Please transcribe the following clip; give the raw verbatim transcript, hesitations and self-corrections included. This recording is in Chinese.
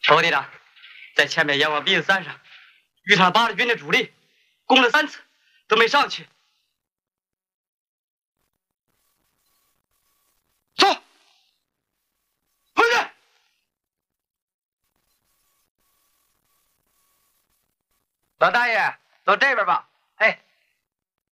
侯队长，在前面阎王鼻子山上遇上八路军的主力，攻了三次都没上去。走，回去。 老大爷，到这边吧。